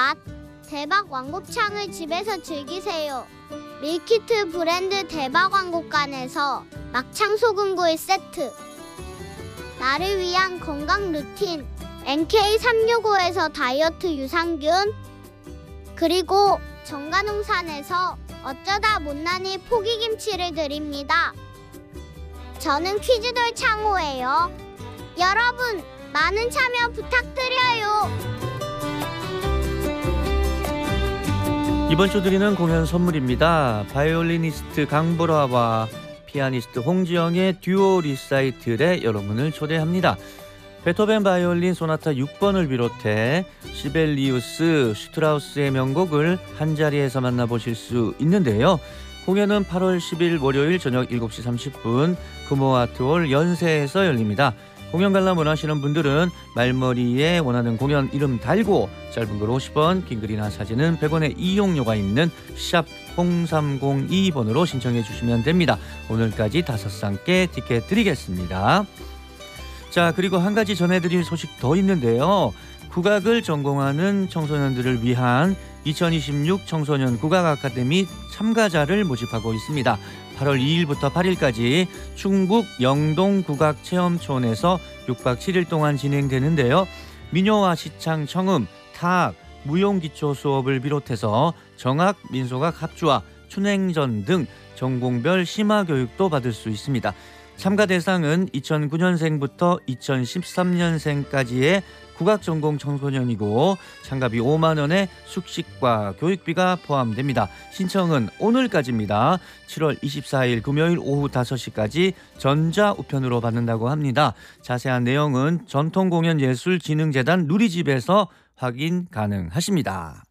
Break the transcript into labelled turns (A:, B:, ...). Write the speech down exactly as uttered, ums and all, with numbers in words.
A: 맛, 대박 왕곱창을 집에서 즐기세요. 밀키트 브랜드 대박 왕곱간에서 막창 소금구이 세트. 나를 위한 건강 루틴 엠케이 삼육오에서 다이어트 유산균. 그리고 정관홍산에서 어쩌다 못난이 포기김치를 드립니다. 저는 퀴즈돌 창호예요. 여러분, 많은 참여 부탁드려요.
B: 이번 주 드리는 공연 선물입니다. 바이올리니스트 강보라와 피아니스트 홍지영의 듀오 리사이틀에 여러분을 초대합니다. 베토벤 바이올린 소나타 육 번을 비롯해 시벨리우스, 슈트라우스의 명곡을 한자리에서 만나보실 수 있는데요. 공연은 팔월 십일 월요일 저녁 일곱 시 삼십 분 금호아트홀 연세에서 열립니다. 공연 관람 원하시는 분들은 말머리에 원하는 공연 이름 달고 짧은 글 오십 원, 긴 글이나 사진은 백 원의 이용료가 있는 샵 공삼공이 번으로 신청해 주시면 됩니다. 오늘까지 다섯 쌍께 티켓 드리겠습니다. 자, 그리고 한 가지 전해드릴 소식 더 있는데요. 국악을 전공하는 청소년들을 위한 이천이십육 청소년 국악 아카데미 참가자를 모집하고 있습니다. 팔월 이일부터 팔일까지 충북 영동 국악체험촌에서 육 박 칠 일 동안 진행되는데요. 민요와 시창, 청음, 타악, 무용기초 수업을 비롯해서 정악, 민속악 합주와 춘행전 등 전공별 심화교육도 받을 수 있습니다. 참가 대상은 이천구 년생부터 이천십삼 년생까지의 국악전공 청소년이고 참가비 오만 원에 숙식과 교육비가 포함됩니다. 신청은 오늘까지입니다. 칠월 이십사일 금요일 오후 다섯 시까지 전자우편으로 받는다고 합니다. 자세한 내용은 전통공연예술진흥재단 누리집에서 확인 가능하십니다.